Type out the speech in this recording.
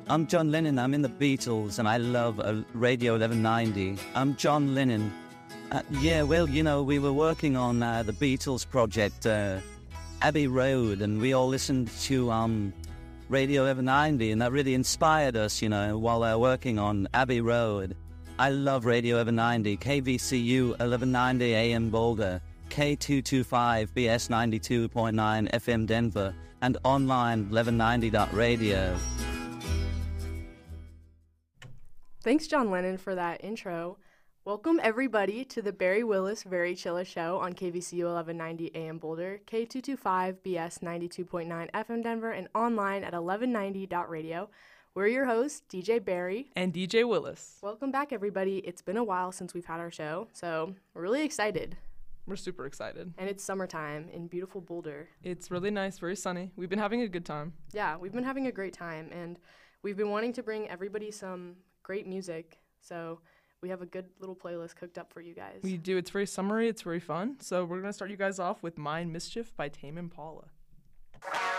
I'm John Lennon. I'm in the Beatles, and I love Radio 1190. I'm John Lennon. We were working on the Beatles project, Abbey Road, and we all listened to Radio 1190, and that really inspired us, while working on Abbey Road. I love Radio 1190, KVCU 1190 AM Boulder, K225 BS 92.9 FM Denver, and online 1190.radio. Thanks, John Lennon, for that intro. Welcome, everybody, to the Barry Willis Very Chilla Show on KVCU 1190 AM Boulder, K225 BS 92.9 FM Denver, and online at 1190.radio. We're your hosts, DJ Barry and DJ Willis. Welcome back, everybody. It's been a while since we've had our show, so we're really excited. We're super excited. And it's summertime in beautiful Boulder. It's really nice, very sunny. We've been having a good time. Yeah, we've been having a great time, and we've been wanting to bring everybody some great music, so we have a good little playlist cooked up for you guys. We do. It's very summery. It's very fun. So we're going to start you guys off with Mind Mischief by Tame Impala.